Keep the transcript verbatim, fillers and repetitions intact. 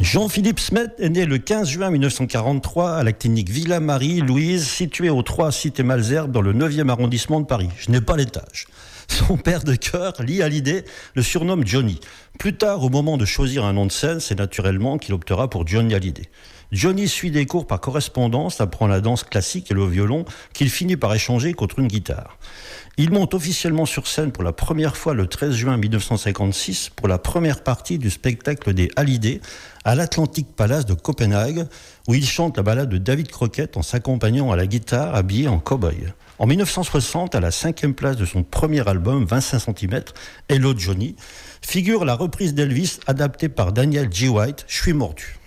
Jean-Philippe Smet est né le quinze juin mille neuf cent quarante-trois à la clinique Villa Marie-Louise, située au trois Cité Malesherbes dans le neuvième arrondissement de Paris. Je n'ai pas l'étage. Son père de cœur, Lee Hallyday, le surnomme Johnny. Plus tard, au moment de choisir un nom de scène, c'est naturellement qu'il optera pour Johnny Hallyday. Johnny suit des cours par correspondance, apprend la danse classique et le violon, qu'il finit par échanger contre une guitare. Il monte officiellement sur scène pour la première fois le treize juin mille neuf cent cinquante-six pour la première partie du spectacle des Hallyday à l'Atlantic Palace de Copenhague, où il chante la ballade de David Crockett en s'accompagnant à la guitare habillé en cow-boy. En mille neuf cent soixante, à la cinquième place de son premier album, vingt-cinq centimètres, Hello Johnny, figure la reprise d'Elvis adaptée par Daniel G. White, Je suis mordu.